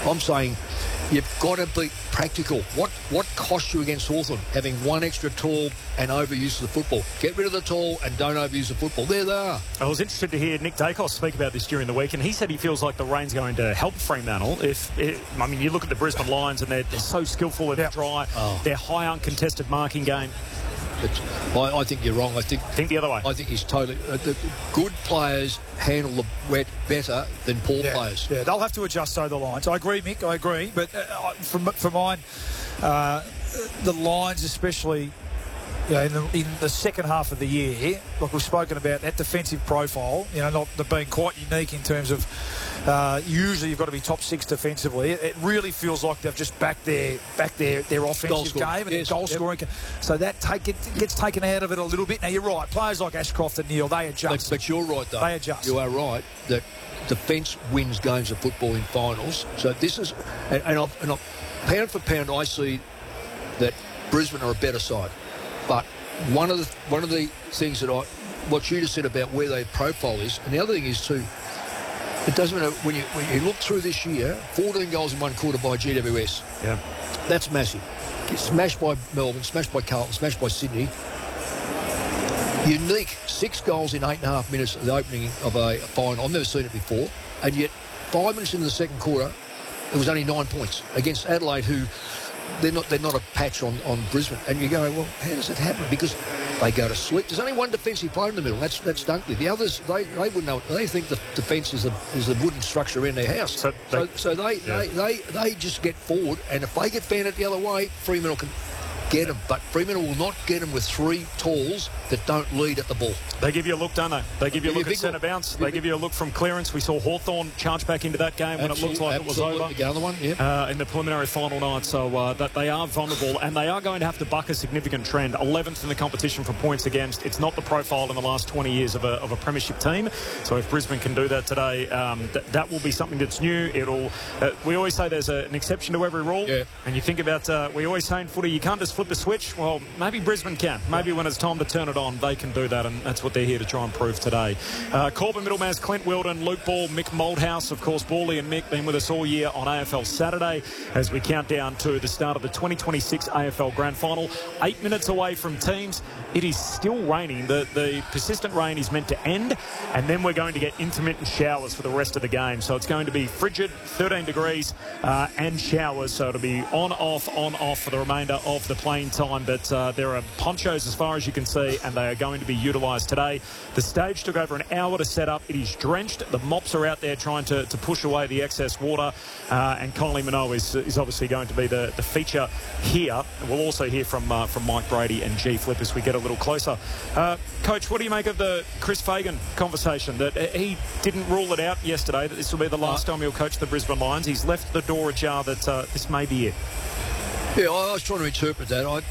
I'm saying you've got to be practical. What costs you against Hawthorn? Having one extra tall and overuse of the football. Get rid of the tall and don't overuse the football. There they are. I was interested to hear Nick Dacos speak about this during the week, and he said he feels like the rain's going to help Fremantle. You look at the Brisbane Lions, and they're so skillful in the dry. They're high uncontested marking game. I think you're wrong. I think the other way. I think he's totally... the good players handle the wet better than poor players. Yeah, they'll have to adjust, though, the Lions. I agree, Mick, I agree. But for mine, the Lions especially... in the second half of the year, like we've spoken about, that defensive profile, not being quite unique in terms of usually you've got to be top six defensively. It really feels like they've just backed their offensive game and goal scoring. So that gets taken out of it a little bit. Now, you're right. Players like Ashcroft and Neal, they adjust. But you're right, though. They adjust. You are right that defence wins games of football in finals. So this is... And pound for pound, I see that Brisbane are a better side. But one of the things that what you just said about where their profile is, and the other thing is too, it doesn't matter when you look through this year, 14 goals in one quarter by GWS. Yeah, that's massive. Get smashed by Melbourne, smashed by Carlton, smashed by Sydney. Unique 6 goals in 8.5 minutes at the opening of a final. I've never seen it before, and yet 5 minutes into the second quarter, it was only 9 points against Adelaide, who. They're not a patch on Brisbane. And you go, well, how does it happen? Because they go to sleep. There's only one defensive player in the middle. That's Dunkley. The others, they wouldn't know. They think the defence is the wooden structure around their house. So they just get forward, and if they get banded the other way, Fremantle can get them. But Fremantle will not get them with 3 talls that don't lead at the ball. They give you a look, don't they? They give you a look at centre bounce. They give you a look from clearance. We saw Hawthorn charge back into that game when it looked like it was over. The other one, yeah. In the preliminary final night. So that they are vulnerable, and they are going to have to buck a significant trend. 11th in the competition for points against. It's not the profile in the last 20 years of a premiership team. So if Brisbane can do that today, that will be something that's new. We always say there's an exception to every rule. Yeah. And you think about, we always say in footy, you can't just flip the switch. Well, maybe Brisbane can. Maybe when it's time to turn it on, they can do that, and that's what they're here to try and prove today. Corbin Middlemans, Clint Wilden, Luke Ball, Mick Moldhouse, of course, Bally and Mick been with us all year on AFL Saturday as we count down to the start of the 2026 AFL Grand Final. 8 minutes away from teams. It is still raining. The persistent rain is meant to end, and then we're going to get intermittent showers for the rest of the game. So it's going to be frigid, 13 degrees, and showers. So it'll be on, off for the remainder of the playing time. But there are ponchos as far as you can see, and they are going to be utilised today. The stage took over an hour to set up. It is drenched. The mops are out there trying to push away the excess water. And Kylie Minogue is obviously going to be the feature here. We'll also hear from Mike Brady and G Flip as we get a little closer. Coach, what do you make of the Chris Fagan conversation? That he didn't rule it out yesterday that this will be the last time he'll coach the Brisbane Lions. He's left the door ajar that this may be it. Yeah, I was trying to interpret that. I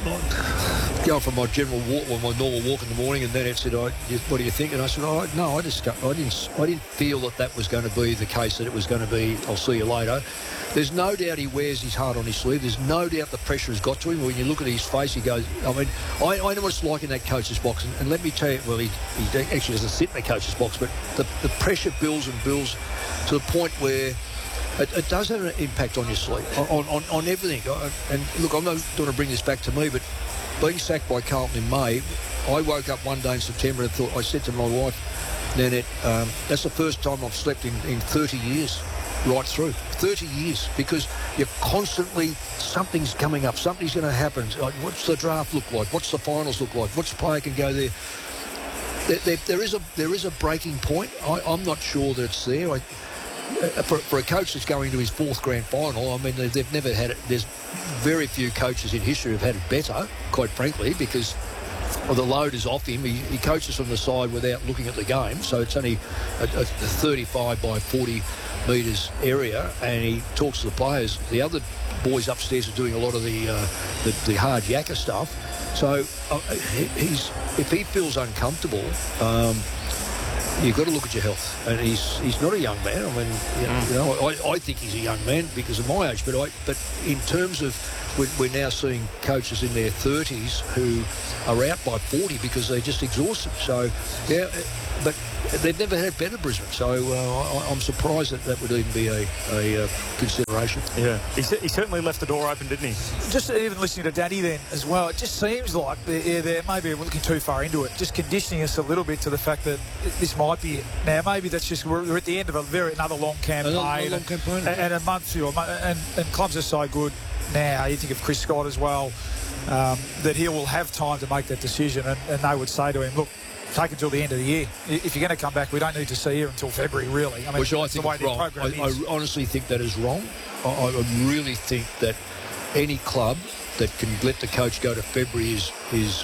going from my my normal walk in the morning, and then it said, "What do you think?" And I said, "No, I didn't feel that was going to be the case. That it was going to be, I'll see you later." There's no doubt he wears his heart on his sleeve. There's no doubt the pressure has got to him. When you look at his face, he goes, I mean, I know what it's like in that coach's box. And let me tell you, well, he actually doesn't sit in the coach's box, but the pressure builds and builds to the point where it does have an impact on your sleep, on everything. And look, I'm not going to bring this back to me, but being sacked by Carlton in May, I woke up one day in September and thought, I said to my wife, Nanette, that's the first time I've slept in 30 years. Right through 30 years, because you're constantly, something's coming up, something's going to happen. Like, what's the draft look like? What's the finals look like? Which player can go there? There is a breaking point. I'm not sure that it's there. For a coach that's going to his 4th grand final, I mean, they've never had it. There's very few coaches in history who've had it better, quite frankly, because the load is off him. He coaches from the side without looking at the game, so it's only a 35 by 40 metres area, and he talks to the players. The other boys upstairs are doing a lot of the hard yakka stuff. So if he feels uncomfortable, you've got to look at your health. And he's not a young man. I mean, I think he's a young man because of my age. But in terms of, we're now seeing coaches in their 30s who are out by 40 because they're just exhausted. So, yeah, but they've never had better Brisbane. So I'm surprised that would even be a consideration. Yeah, he certainly left the door open, didn't he? Just even listening to Danny then as well, it just seems like they're maybe we're looking too far into it, just conditioning us a little bit to the fact that this might be it. Now, maybe that's just we're at the end of another long campaign. And a month, and clubs are so good now. You think of Chris Scott as well, that he will have time to make that decision, and they would say to him, look, take until the end of the year. If you're going to come back, we don't need to see you until February, really. I mean, which I think is wrong. I honestly think that is wrong. I really think that any club that can let the coach go to February is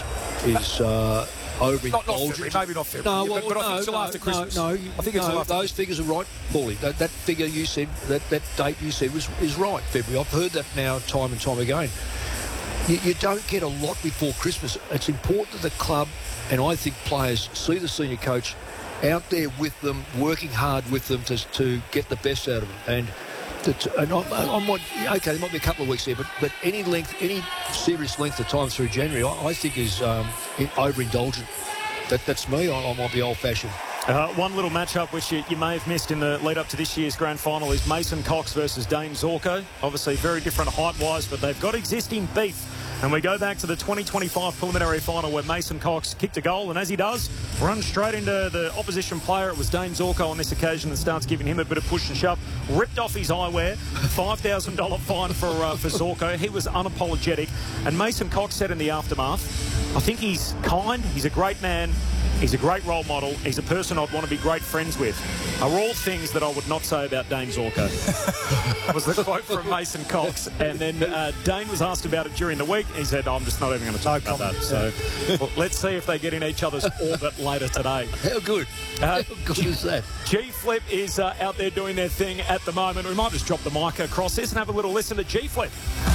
overindulgent. Not February, maybe not February. But I think until after Christmas. I think those figures are right, Paulie. That figure you said, that date you said is right, February. I've heard that now time and time again. You don't get a lot before Christmas. It's important that the club, and I think players, see the senior coach out there with them, working hard with them to get the best out of them. And I might, okay, there might be a couple of weeks there, but any serious length of time through January, I think is overindulgent. That's me. I might be old-fashioned. One little matchup which you may have missed in the lead-up to this year's grand final is Mason Cox versus Dane Zorko. Obviously very different height-wise, but they've got existing beef. And we go back to the 2025 preliminary final where Mason Cox kicked a goal, and as he does, runs straight into the opposition player. It was Dane Zorko on this occasion that starts giving him a bit of push and shove. Ripped off his eyewear. $5,000 fine for Zorko. He was unapologetic. And Mason Cox said in the aftermath, I think he's kind, he's a great man, he's a great role model, he's a person I'd want to be great friends with. Are all things that I would not say about Dane Zorko. Was the quote from Mason Cox. And then Dane was asked about it during the week. He said, I'm just not even going to talk about that. So well, let's see if they get in each other's orbit later today. How good? How good is that? G-Flip is out there doing their thing at the moment. We might just drop the mic across this and have a little listen to G-Flip.